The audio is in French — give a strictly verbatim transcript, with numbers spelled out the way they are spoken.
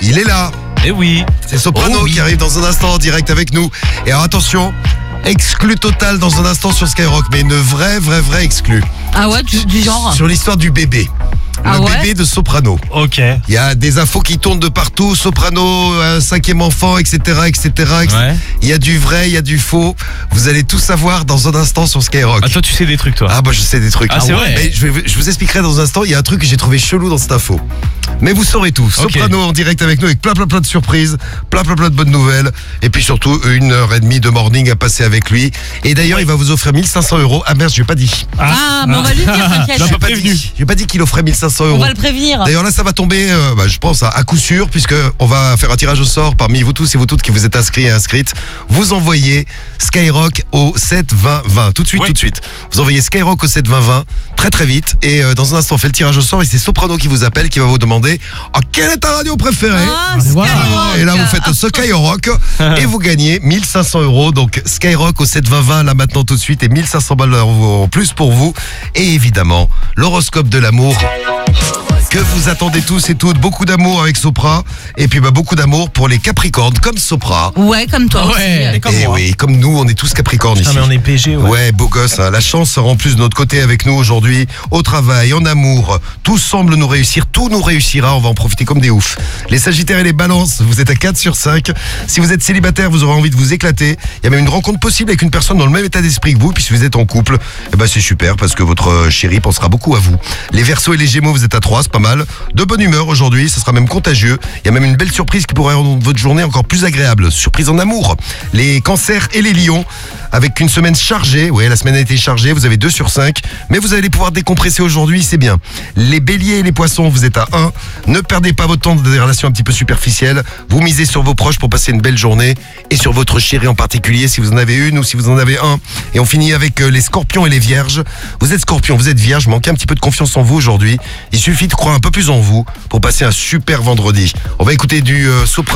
il est là. Eh oui. C'est Soprano Oh oui. qui arrive dans un instant en direct avec nous. Et alors attention, exclu total dans un instant sur Skyrock, mais une vraie, vraie, vraie exclue. Ah ouais, du, du genre. Sur l'histoire du bébé. Le Ah ouais bébé de Soprano. Ok. Il y a des infos qui tournent de partout. Soprano, un cinquième enfant, et cetera, et cetera. Ouais. Il y a du vrai, il y a du faux. Vous allez tout savoir dans un instant sur Skyrock. Ah, toi, tu sais des trucs, toi. Ah bah je sais des trucs. Ah, c'est vrai. Mais je, vais- je vous expliquerai dans un instant. Il y a un truc que j'ai trouvé chelou dans cette info. Mais vous saurez tout. Ok. Soprano en direct avec nous avec plein plein plein de surprises, plein plein plein de bonnes nouvelles. Et puis surtout une heure et demie de morning à passer avec lui. Et d'ailleurs il va vous offrir mille cinq cents euros. Ah merde, je lui ai pas dit. Ah, mais on va lui dire, t'inquiète. Non, Je lui ai pas prévenu. dit. Je lui ai pas dit qu'il offrait mille cinq cents euros. On va le prévenir. D'ailleurs là ça va tomber, euh, bah, je pense à, à coup sûr, puisque on va faire un tirage au sort parmi vous tous et vous toutes qui vous êtes inscrits et inscrites. Vous envoyez Skyrock au sept vingt vingt tout de suite, Oui. tout de suite. Vous envoyez Skyrock au sept vingt vingt très très vite et euh, dans un instant on fait le tirage au sort et c'est Soprano qui vous appelle, qui va vous demander oh, quelle est ta radio préférée. Ah, voilà. Skyrock. Et là vous faites Skyrock et vous gagnez mille cinq cents euros. Donc Skyrock au sept vingt vingt là maintenant tout de suite et mille cinq cents balles en plus pour vous. Et évidemment l'horoscope de l'amour que vous attendez tous et toutes. Beaucoup d'amour avec Sopra et puis bah, beaucoup d'amour pour les Capricornes comme Sopra. Ouais, comme toi Ouais. aussi. Comme Et moi. oui, comme nous on est tous Capricornes Putain, ici. mais on est P G, ouais. Ouais, beau gosse, hein. La chance sera en plus de notre côté avec nous aujourd'hui, au travail, en amour. Tout semble nous réussir, tout nous réussira, on va en profiter comme des oufs. Les Sagittaires et les Balances, vous êtes à quatre sur cinq. Si vous êtes célibataire, vous aurez envie de vous éclater. Il y a même une rencontre possible avec une personne dans le même état d'esprit que vous, puis si vous êtes en couple, eh ben c'est super parce que votre chéri pensera beaucoup à vous. Les Verseaux et les Gémeaux, vous êtes à trois, c'est pas mal. De bonne humeur aujourd'hui, ça sera même contagieux. Il y a même une belle surprise qui pourrait rendre votre journée encore plus agréable. Surprise en amour. Les Cancers et les Lions, avec une semaine chargée, ouais, la semaine a été chargée, vous avez deux sur cinq, mais vous allez pouvoir décompresser aujourd'hui, c'est bien. Les Béliers et les Poissons, vous êtes à un. Ne perdez pas votre temps dans des relations un petit peu superficielles. Vous misez sur vos proches pour passer une belle journée et sur votre chéri en particulier, si vous en avez une ou si vous en avez un. Et on finit avec euh, les Scorpions et les Vierges. Vous êtes Scorpion, vous êtes Vierge, manquez un petit peu de confiance en vous aujourd'hui. Il suffit de croire un peu plus en vous pour passer un super vendredi. On va écouter du euh, Soprano.